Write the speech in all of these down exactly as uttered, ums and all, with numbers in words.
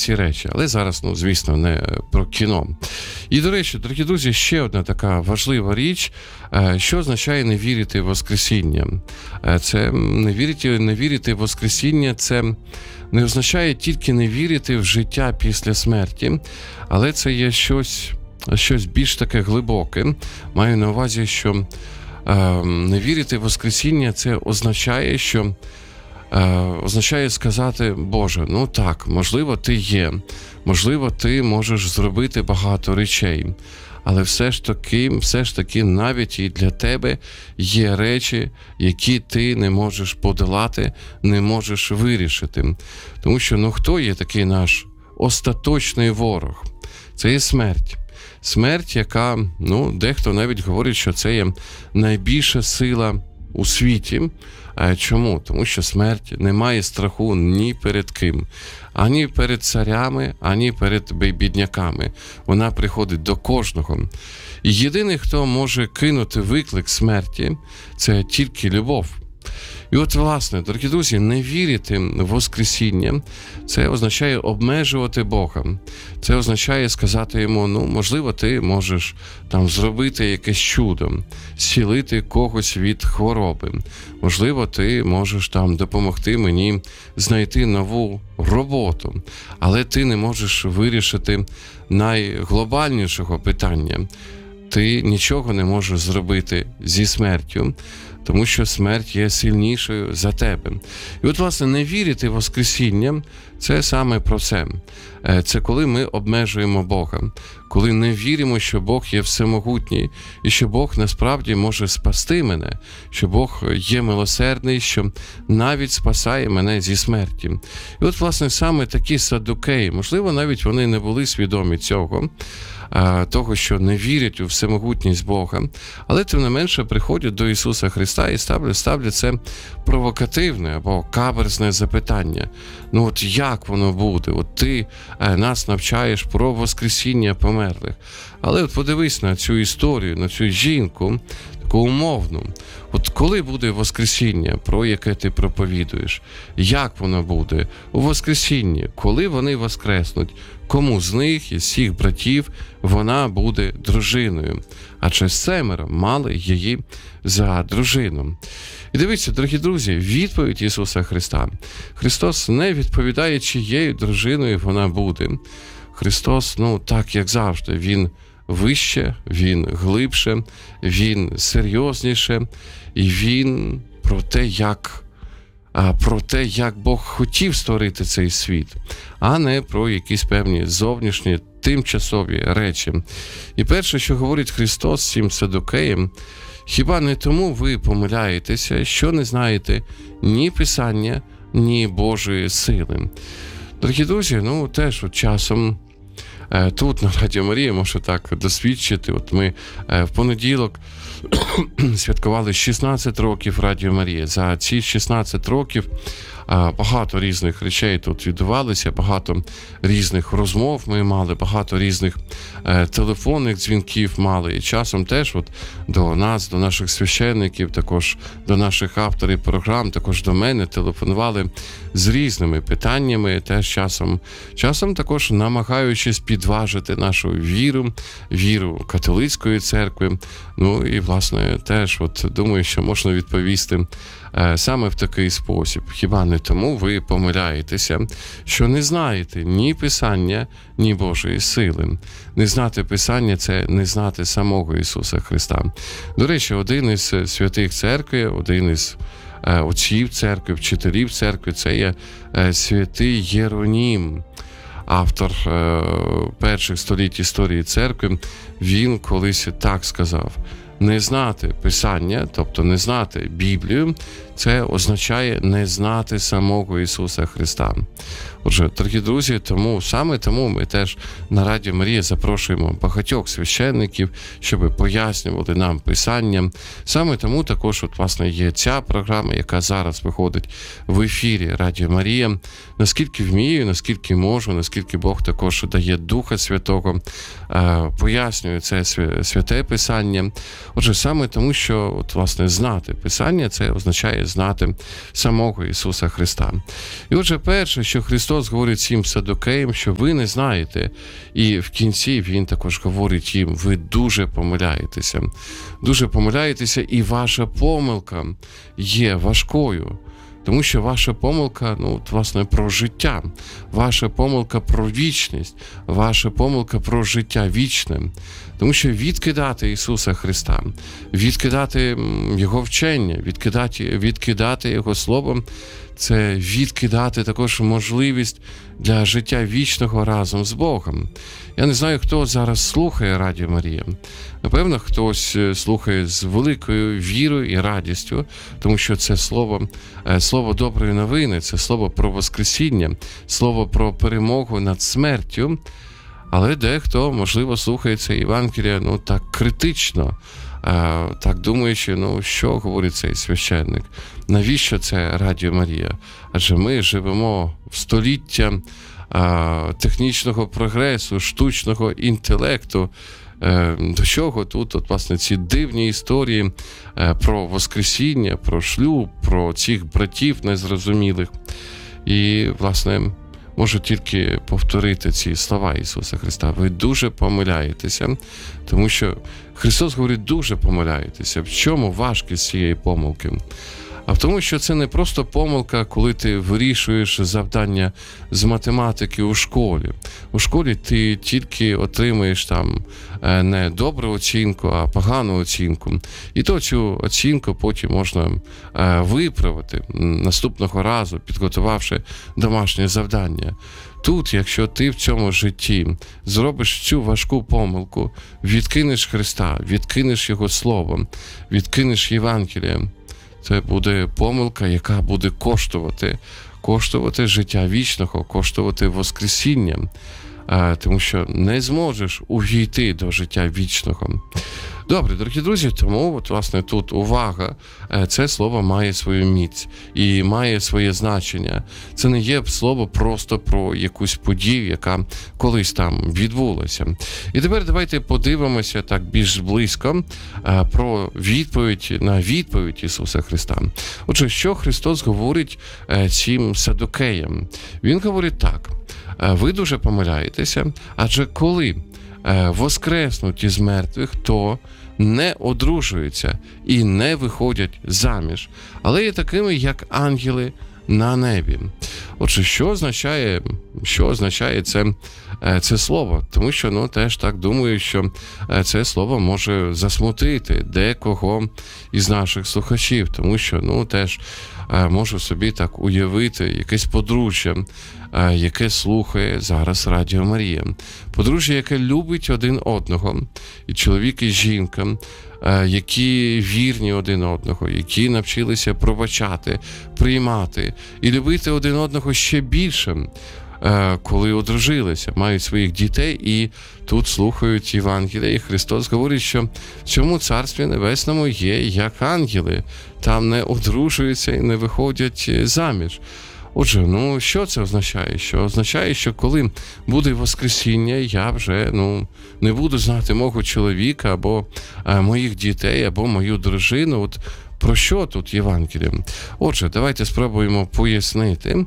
ці речі. Але зараз, ну, звісно, не про кіно. І, до речі, дорогі друзі, ще одна така важлива річ, що означає не вірити в Воскресіння. Це не вірити, не вірити в Воскресіння, це не означає тільки не вірити в життя після смерті, але це є щось, щось більш таке глибоке. Маю на увазі, що е, не вірити в Воскресіння, це означає, що е, означає сказати: Боже, ну так, можливо, ти є, можливо, ти можеш зробити багато речей, але все ж таки, все ж таки навіть і для тебе є речі, які ти не можеш подолати, не можеш вирішити. Тому що, ну, хто є такий наш остаточний ворог? Це є смерть. Смерть, яка, ну, дехто навіть говорить, що це є найбільша сила у світі. А чому? Тому що смерть не має страху ні перед ким. Ані перед царями, ані перед бідняками. Вона приходить до кожного. І єдиний, хто може кинути виклик смерті, це тільки любов. І от, власне, дорогі друзі, не вірити в Воскресіння – це означає обмежувати Бога. Це означає сказати йому: ну, можливо, ти можеш там зробити якесь чудо, зцілити когось від хвороби. Можливо, ти можеш там допомогти мені знайти нову роботу. Але ти не можеш вирішити найглобальнішого питання. Ти нічого не можеш зробити зі смертю, тому що смерть є сильнішою за тебе. І от, власне, не вірити в Воскресіння – це саме про це. Це коли ми обмежуємо Бога, коли не віримо, що Бог є всемогутній, і що Бог насправді може спасти мене, що Бог є милосердний, що навіть спасає мене зі смерті. І от, власне, саме такі саддукеї, можливо, навіть вони не були свідомі цього, того, що не вірять у всемогутність Бога, але тим не менше приходять до Ісуса Христа і ставлять, ставлять це провокативне або каверзне запитання. Ну от як воно буде? От ти нас навчаєш про воскресіння померлих. Але от подивись на цю історію, на цю жінку, таку умовну. От коли буде Воскресіння, про яке ти проповідуєш? Як воно буде? У Воскресінні, коли вони воскреснуть? Кому з них, із всіх братів, вона буде дружиною? Адже семеро мали її за дружину. І дивіться, дорогі друзі, відповідь Ісуса Христа. Христос не відповідає, чиєю дружиною вона буде. Христос, ну так як завжди, Він вище, Він глибше, Він серйозніше, і Він про те, як, про те, як Бог хотів створити цей світ, а не про якісь певні зовнішні, тимчасові речі. І перше, що говорить Христос цим саддукеям: хіба не тому ви помиляєтеся, що не знаєте ні Писання, ні Божої сили? Дорогі друзі, ну теж от часом тут на Радіо Марія можу так досвідчити. От ми в понеділок святкували шістнадцять років Радіо Марія. За ці шістнадцять років багато різних речей тут відбувалися, багато різних розмов ми мали, багато різних телефонних дзвінків мали. І часом теж от до нас, до наших священників, також до наших авторів програм, також до мене телефонували з різними питаннями, теж часом, часом також намагаючись підважити нашу віру, віру католицької церкви. Ну і, власне, теж от думаю, що можна відповісти саме в такий спосіб. Хіба не тому ви помиляєтеся, що не знаєте ні Писання, ні Божої сили? Не знати Писання – це не знати самого Ісуса Христа. До речі, один із святих церкви, один із отців церкви, вчителів церкви – це є святий Єронім, автор перших століть історії церкви. Він колись так сказав: не знати Писання, тобто не знати Біблію, це означає не знати самого Ісуса Христа. Отже, дорогі друзі, тому, саме тому ми теж на Радіо Марія запрошуємо багатьох священників, щоб пояснювали нам Писання. Саме тому також, от, власне, є ця програма, яка зараз виходить в ефірі Радіо Марія. Наскільки вмію, наскільки можу, наскільки Бог також дає Духа Святого, пояснює це святе Писання. Отже, саме тому, що, от, власне, знати Писання – це означає знати самого Ісуса Христа. І отже, перше, що Христос говорить цим садукеям, що ви не знаєте, і в кінці Він також говорить їм, ви дуже помиляєтеся. Дуже помиляєтеся, і ваша помилка є важкою. Тому що ваша помилка, ну, власне, про життя, ваша помилка про вічність, ваша помилка про життя вічне. Тому що відкидати Ісуса Христа, відкидати Його вчення, відкидати, відкидати Його Слово, це відкидати також можливість для життя вічного разом з Богом. Я не знаю, хто зараз слухає Радіо Марія. Напевно, хтось слухає з великою вірою і радістю, тому що це слово, слово доброї новини, це слово про Воскресіння, слово про перемогу над смертю. Але дехто, можливо, слухає це Євангеліє, ну, так критично, так думаючи, ну, що говорить цей священник? Навіщо це Радіо Марія? Адже ми живемо в століття а, технічного прогресу, штучного інтелекту. Е, до чого тут, от, власне, ці дивні історії е, про Воскресіння, про шлюб, про цих братів незрозумілих. І, власне, можу тільки повторити ці слова Ісуса Христа. Ви дуже помиляєтеся, тому що Христос говорить, дуже помиляєтеся. В чому важкість цієї помилки? А в тому, що це не просто помилка, коли ти вирішуєш завдання з математики у школі. У школі ти тільки отримаєш там не добру оцінку, а погану оцінку. І то цю оцінку потім можна виправити наступного разу, підготувавши домашнє завдання. Тут, якщо ти в цьому житті зробиш цю важку помилку, відкинеш Христа, відкинеш Його Слово, відкинеш Євангеліє, це буде помилка, яка буде коштувати, коштувати життя вічного, коштувати Воскресіння, тому що не зможеш увійти до життя вічного. Добре, дорогі друзі, тому, от, власне, тут увага, це слово має свою міць і має своє значення. Це не є слово просто про якусь подію, яка колись там відбулася. І тепер давайте подивимося так більш близько про відповідь на відповідь Ісуса Христа. Отже, що Христос говорить цим садукеям? Він говорить так: ви дуже помиляєтеся, адже коли воскреснуть із мертвих, то не одружуються і не виходять заміж, але є такими, як ангели на небі. Отже, що означає, що означає це, це слово? Тому що, ну, теж так думаю, що це слово може засмутити декого із наших слухачів, тому що, ну, теж можу собі так уявити якесь подружжя, яке слухає зараз Радіо Марія. Подружжя, яке любить один одного, і чоловік, і жінка, які вірні один одного, які навчилися пробачати, приймати і любити один одного ще більше, коли одружилися, мають своїх дітей і тут слухають Євангелія. І Христос говорить, що в цьому Царстві Небесному є як ангели, там не одружуються і не виходять заміж. Отже, ну, що це означає? Що означає, що коли буде Воскресіння, я вже, ну, не буду знати мого чоловіка, або а, моїх дітей, або мою дружину. От про що тут Євангеліє? Отже, давайте спробуємо пояснити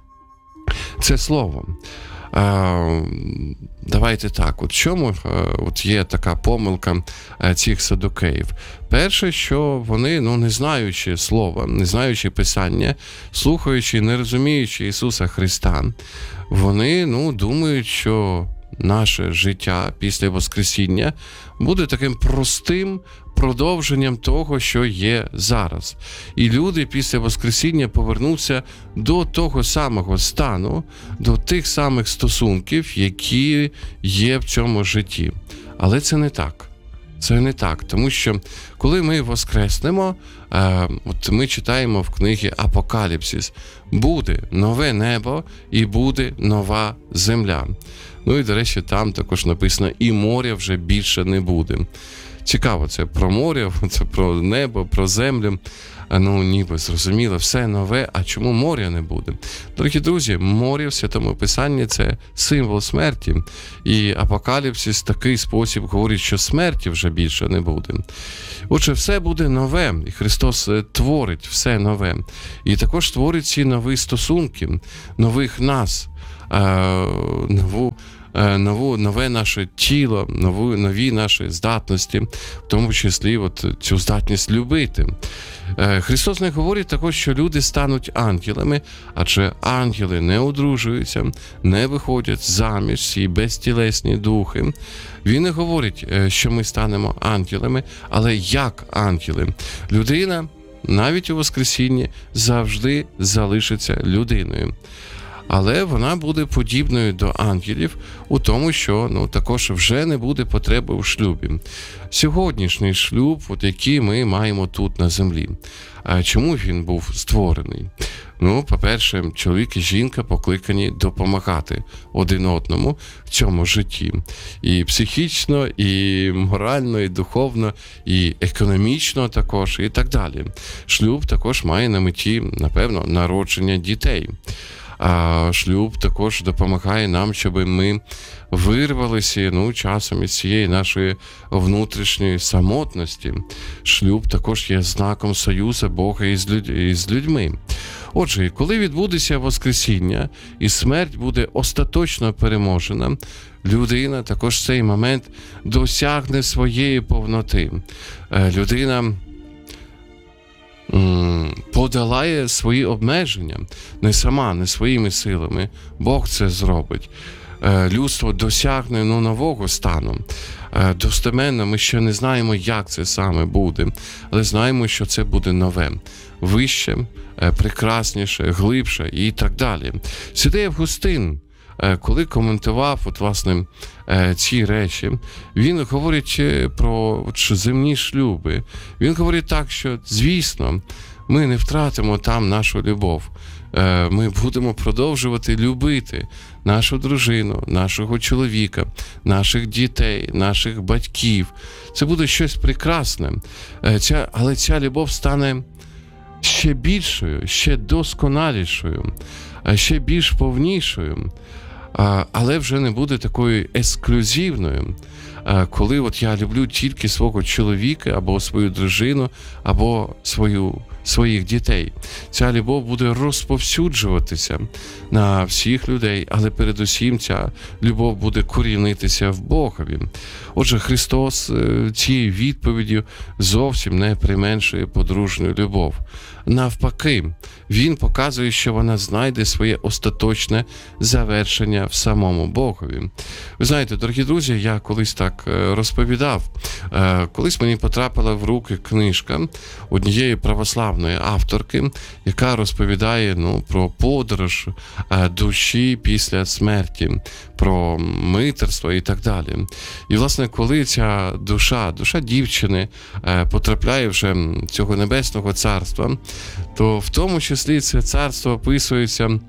це слово. А, давайте так, от чому от є така помилка цих садукеїв? Перше, що вони, ну, не знаючи слова, не знаючи Писання, слухаючи, не розуміючи Ісуса Христа, вони, ну, думають, що наше життя після Воскресіння буде таким простим продовженням того, що є зараз. І люди після Воскресіння повернуться до того самого стану, до тих самих стосунків, які є в цьому житті. Але це не так. Це не так, тому що коли ми воскреснемо, е, от ми читаємо в книгі Апокаліпсис, буде нове небо і буде нова земля. Ну і, до речі, там також написано, і моря вже більше не буде. Цікаво, це про море, це про небо, про землю. ну, ніби зрозуміло, все нове, а чому моря не буде? Дорогі друзі, море в Святому Писанні – це символ смерті. І Апокаліпсис такий спосіб говорить, що смерті вже більше не буде. Отже, все буде нове, і Христос творить все нове. І також творить ці нові стосунки, нових нас, нову Нову, нове наше тіло, нову, нові наші здатності, в тому числі от цю здатність любити. Христос не говорить також, що люди стануть ангелами, адже ангели не одружуються, не виходять заміж, ці безтілесні духи. Він не говорить, що ми станемо ангелами, але як ангели. Людина, навіть у Воскресінні, завжди залишиться людиною. Але вона буде подібною до ангелів у тому, що ну, також вже не буде потреби у шлюбі. Сьогоднішній шлюб, от який ми маємо тут на землі. А чому він був створений? Ну, по-перше, чоловік і жінка покликані допомагати один одному в цьому житті. І психічно, і морально, і духовно, і економічно також, і так далі. Шлюб також має на меті, напевно, народження дітей. А шлюб також допомагає нам, щоб ми вирвалися, ну, часом із цієї нашої внутрішньої самотності. Шлюб також є знаком союзу Бога із, людь... із людьми. Отже, коли відбудеться Воскресіння і смерть буде остаточно переможена, людина також в цей момент досягне своєї повноти. Людина подолає свої обмеження не сама, не своїми силами. Бог це зробить. Людство досягне ну, нового стану. Достеменно ми ще не знаємо, як це саме буде, але знаємо, що це буде нове, вище, прекрасніше, глибше і так далі. Святий Августин, коли коментував от, власне, ці речі, він говорить про от, земні шлюби. Він говорить так, що, звісно, ми не втратимо там нашу любов. Ми будемо продовжувати любити нашу дружину, нашого чоловіка, наших дітей, наших батьків. Це буде щось прекрасне. Ця, але ця любов стане ще більшою, ще досконалішою, ще більш повнішою. Але вже не буде такою ексклюзивною, коли от я люблю тільки свого чоловіка, або свою дружину, або свою, своїх дітей. Ця любов буде розповсюджуватися на всіх людей, але передусім ця любов буде корінитися в Богові. Отже, Христос цією відповіддю зовсім не применшує подружню любов. Навпаки, Він показує, що вона знайде своє остаточне завершення в самому Богові. Ви знаєте, дорогі друзі, я колись так розповідав. Колись мені потрапила в руки книжка однієї православної авторки, яка розповідає ну, про подорож душі після смерті, про митерство і так далі. І, власне, коли ця душа, душа дівчини потрапляє вже цього небесного царства, то в тому числі це царство описується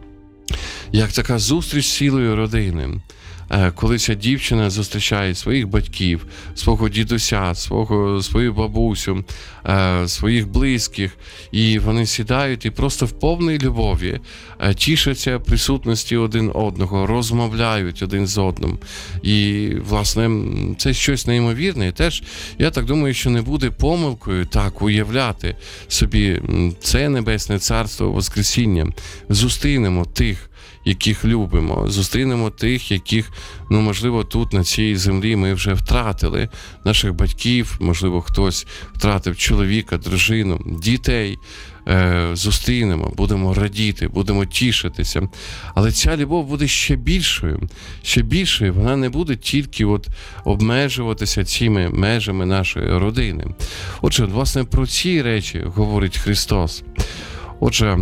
як така зустріч з цілою родини. Коли ця дівчина зустрічає своїх батьків, свого дідуся, свого, свою бабусю, своїх близьких, і вони сідають і просто в повній любові тішаться присутності один одного, розмовляють один з одним. І, власне, це щось неймовірне. І теж, я так думаю, що не буде помилкою так уявляти собі це небесне царство Воскресіння. Зустрінемо тих, яких любимо, зустрінемо тих, яких, ну, можливо, тут, на цій землі ми вже втратили, наших батьків, можливо, хтось втратив чоловіка, дружину, дітей, е, зустрінемо, будемо радіти, будемо тішитися. Але ця любов буде ще більшою, ще більшою, вона не буде тільки от обмежуватися цими межами нашої родини. Отже, власне, про ці речі говорить Христос. Отже,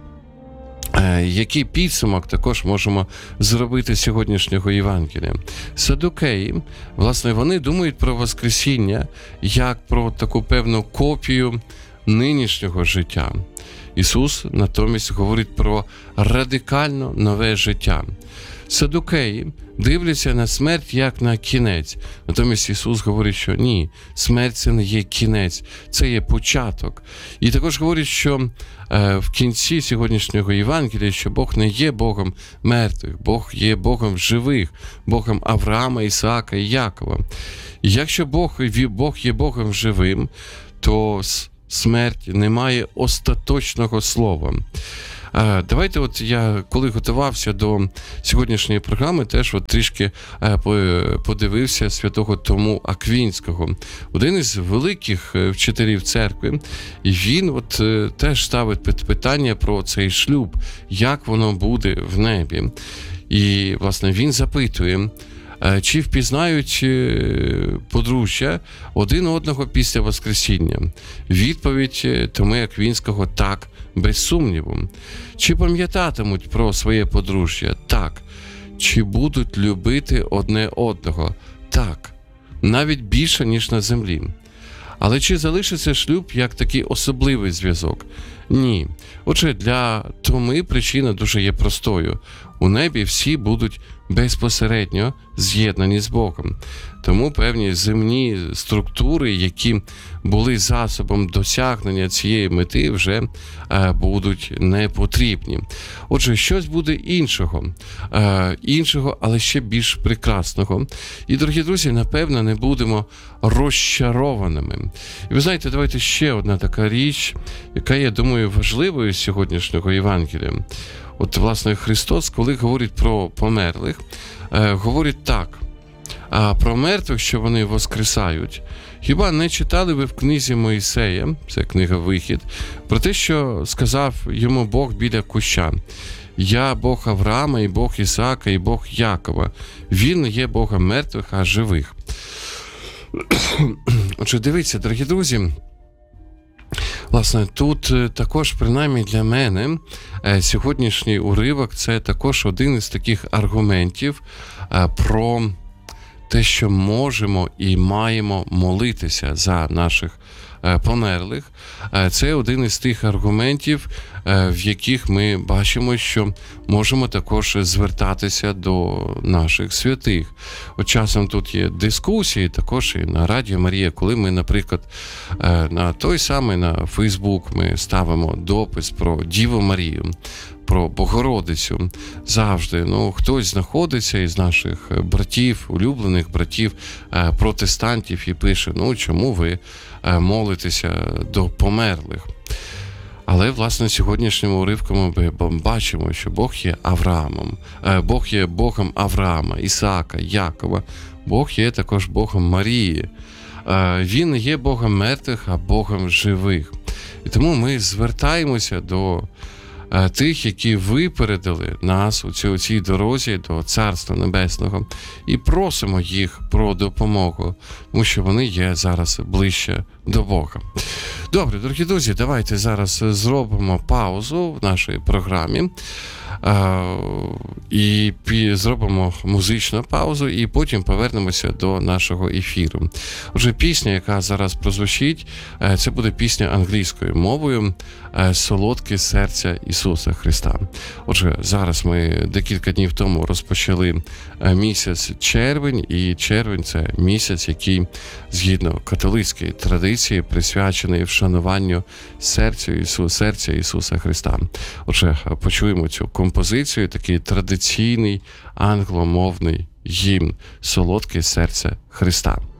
який підсумок також можемо зробити з сьогоднішнього Євангелія? Садукеї, власне, вони думають про Воскресіння як про таку певну копію нинішнього життя. Ісус натомість говорить про радикально нове життя. Садукеї дивляться на смерть як на кінець. Натомість Ісус говорить, що ні, смерть – це не є кінець, це є початок. І також говорить, що е, в кінці сьогоднішнього Євангелія, що Бог не є Богом мертвих, Бог є Богом живих, Богом Авраама, Ісаака і Якова. І якщо Бог, Бог є Богом живим, то смерть не має остаточного слова. Давайте, от я, коли готувався до сьогоднішньої програми, теж от трішки подивився святого Тому Аквінського. Один із великих вчителів церкви, і він от теж ставить питання про цей шлюб, як воно буде в небі. І, власне, він запитує, чи впізнають подружжя один одного після Воскресіння? Відповідь Томи Аквінського – так, без сумніву. Чи пам'ятатимуть про своє подружжя? Так. Чи будуть любити одне одного? Так. Навіть більше, ніж на землі. Але чи залишиться шлюб як такий особливий зв'язок? Ні. Отже, для Томи причина дуже є простою. У небі всі будуть безпосередньо з'єднані з Богом. Тому певні земні структури, які були засобом досягнення цієї мети, вже е, будуть не потрібні. Отже, щось буде іншого, е, іншого, але ще більш прекрасного. І, дорогі друзі, напевно, не будемо розчарованими. І ви знаєте, давайте ще одна така річ, яка, я думаю, важливою з сьогоднішнього Євангелія. От, власне, Христос, коли говорить про померлих, е, говорить так, а про мертвих, що вони воскресають. Хіба не читали ви в книзі Моїсея, це книга Вихід, про те, що сказав йому Бог біля куща? Я Бог Авраама, і Бог Ісаака, і Бог Якова. Він не є Богом мертвих, а живих. Отже, дивіться, дорогі друзі, власне, тут також, принаймні для мене, сьогоднішній уривок – це також один із таких аргументів про те, що можемо і маємо молитися за наших померлих. Це один із тих аргументів, в яких ми бачимо, що можемо також звертатися до наших святих. От часом тут є дискусії, також і на Радіо Марія, коли ми, наприклад, на той самий на Фейсбук ми ставимо допис про Діву Марію, про Богородицю. Завжди, ну, хтось знаходиться із наших братів, улюблених братів, протестантів і пише, ну, чому ви молитеся до померлих? Але, власне, сьогоднішнім уривком ми бачимо, що Бог є Авраамом, Бог є Богом Авраама, Ісаака, Якова, Бог є також Богом Марії. Він не є Богом мертвих, а Богом живих. І тому ми звертаємося до тих, які випередили нас у цій, у цій дорозі до Царства Небесного, і просимо їх про допомогу, тому що вони є зараз ближче до Бога. Добре, дорогі друзі, давайте зараз зробимо паузу в нашій програмі. І зробимо музичну паузу, і потім повернемося до нашого ефіру. Отже, пісня, яка зараз прозвучить, це буде пісня англійською мовою «Солодке серце Ісуса Христа». Отже, зараз ми декілька днів тому розпочали місяць червень, і червень – це місяць, який, згідно католицької традиції, присвячений вшануванню серця Ісуса, серця Ісуса Христа. Отже, почуємо цю композицію, такий традиційний англомовний гімн «Солодке серце Христа».